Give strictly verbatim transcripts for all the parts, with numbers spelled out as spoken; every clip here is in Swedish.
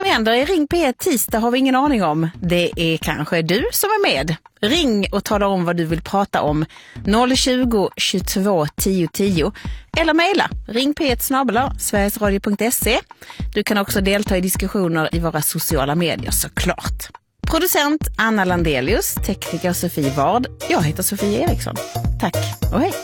händer i Ring P ett tisdag har vi ingen aning om. Det är kanske du som är med. Ring och tala om vad du vill prata om. noll tjugo, tjugotvå, tio tio. Eller mejla ring p ett snabel-a sverigesradio punkt se. Du kan också delta i diskussioner i våra sociala medier såklart. Producent Anna Landelius, tekniker Sofie Ward. Jag heter Sofie Eriksson. Tack och hej.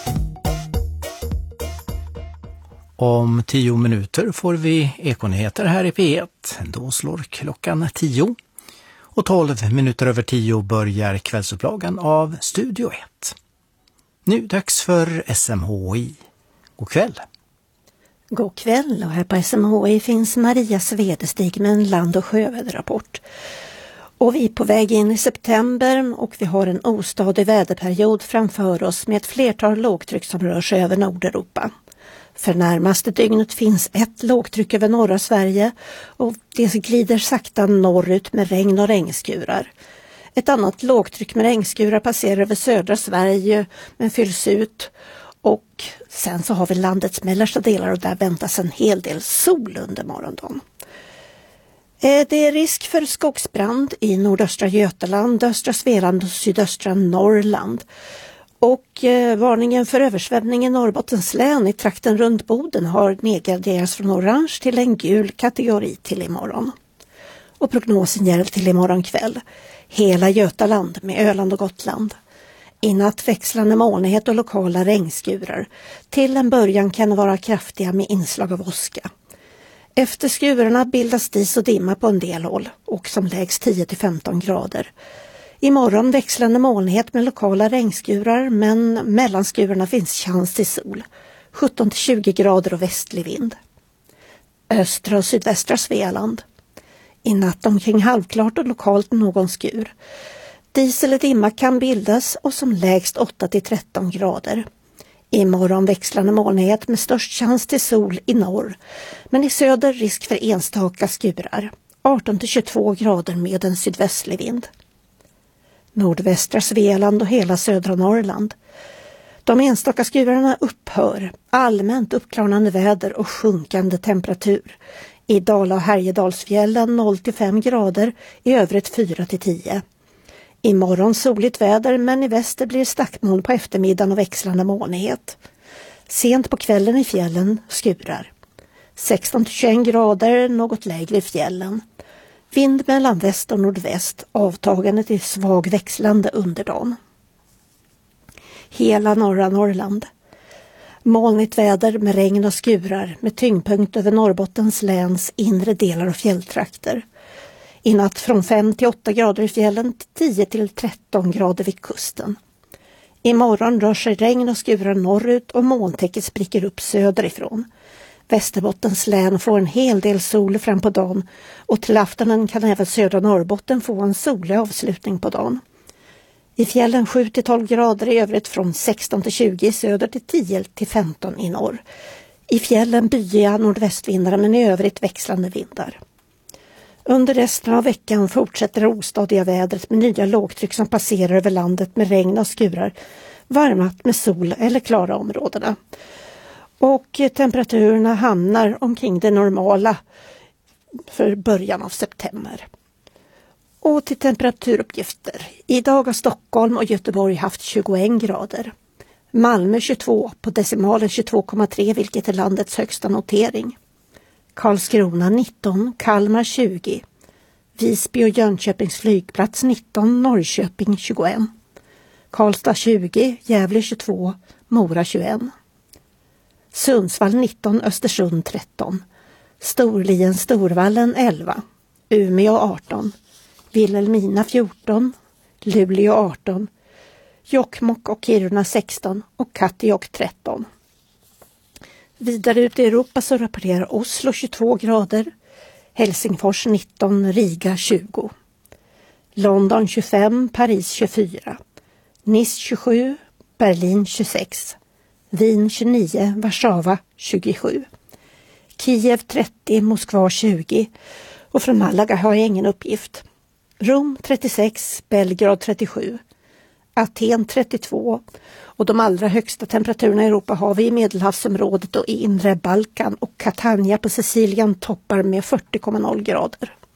Om tio minuter får vi ekonyheter här i P ett. Då slår klockan tio. Och tolv minuter över tio börjar kvällsupplagan av Studio ett. Nu dags för S M H I. God kväll. God kväll, och här på S M H I finns Maria Svedestig med en land- och sjöväderrapport. Och vi är på väg in i september och vi har en ostadig väderperiod framför oss med ett flertal lågtryck som rör sig över Nordeuropa. För närmaste dygnet finns ett lågtryck över norra Sverige och det glider sakta norrut med regn och regnskurar. Ett annat lågtryck med regnskurar passerar över södra Sverige men fylls ut, och sen så har vi landets mellersta delar och där väntas en hel del sol under morgondagen. Det är risk för skogsbrand i nordöstra Götaland, östra Svealand och sydöstra Norrland. Och eh, varningen för översvämning i Norrbottens län i trakten runt Boden har nedgraderats från orange till en gul kategori till imorgon. Och prognosen gäller till imorgon kväll. Hela Götaland med Öland och Gotland. I natt växlande molnighet och lokala regnskurar. Till en början kan det vara kraftiga med inslag av åska. Efter skurarna bildas dis och dimma på en del håll och som lägst tio till femton grader. Imorgon växlande molnighet med lokala regnskurar, men mellan skurarna finns chans till sol. sjutton till tjugo grader och västlig vind. Östra och sydvästra Svealand. I natt omkring halvklart och lokalt någon skur. Dis eller dimma kan bildas och som lägst åtta till tretton grader. Imorgon växlande molnighet med störst chans till sol i norr, men i söder risk för enstaka skurar. arton till tjugotvå grader med en sydvästlig vind. Nordvästra Svealand och hela södra Norrland. De enstaka skurarna upphör, allmänt uppklarnande väder och sjunkande temperatur. I Dala- och Härjedalsfjällen noll till fem grader, i övrigt fyra till tio. Imorgon soligt väder, men i väster blir stackmoln på eftermiddagen och växlande molnighet. Sent på kvällen i fjällen skurar. sexton till tjugoett grader, något lägre i fjällen. Vind mellan väst och nordväst, avtagande till svag växlande under dagen. Hela norra Norrland. Molnigt väder med regn och skurar med tyngdpunkt över Norrbottens läns inre delar och fjälltrakter. I natt från fem till åtta grader i fjällen till tio till tretton grader vid kusten. Imorgon rör sig regn och skurar norrut och molntäcket spricker upp söderifrån. Västerbottens län får en hel del sol fram på dagen och till aftonen kan även södra Norrbotten få en solig avslutning på dagen. I fjällen sju till tolv grader, i övrigt från sexton till tjugo i söder till tio till femton i norr. I fjällen byiga nordvästvindar, men i övrigt växlande vindar. Under resten av veckan fortsätter det ostadiga vädret med nya lågtryck som passerar över landet med regn och skurar, varmat med sol eller klara områdena. Och temperaturerna hamnar omkring det normala för början av september. Och till temperaturuppgifter. Idag har Stockholm och Göteborg haft tjugoett grader. Malmö tjugotvå, på decimalen tjugotvå komma tre, vilket är landets högsta notering. Karlskrona nitton, Kalmar tjugo. Visby och Jönköpings flygplats nitton, Norrköping tjugoett. Karlstad tjugo, Gävle tjugotvå, Mora tjugoett. Sundsvall nitton, Östersund tretton. Storlien Storvallen elva. Umeå arton. Vilhelmina fjorton. Luleå arton. Jokkmokk och Kiruna sexton och Kattejock tretton. Vidare ut i Europa så rapporterar Oslo tjugotvå grader. Helsingfors nitton, Riga tjugo. London tjugofem, Paris tjugofyra. Nice tjugosju, Berlin tjugosex. Wien tjugonio, Warszawa tjugosju. Kiev trettio, Moskva tjugo och från Malaga har jag ingen uppgift. Rom trettiosex, Belgrad trettiosju. Aten trettiotvå och de allra högsta temperaturerna i Europa har vi i Medelhavsområdet och i inre Balkan, och Catania på Sicilien toppar med fyrtio komma noll grader.